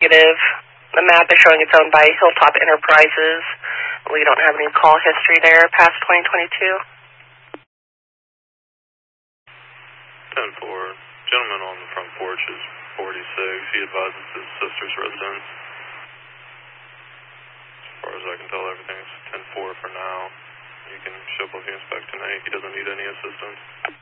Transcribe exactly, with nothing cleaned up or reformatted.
Negative. The map is showing it's owned by Hilltop Enterprises. We don't have any call history there past twenty twenty-two. ten four. Gentleman on the front porch is forty-six. He advises his sister's residence. As far as I can tell, everything's ten four for now. You can show up if you inspect tonight. He doesn't need any assistance.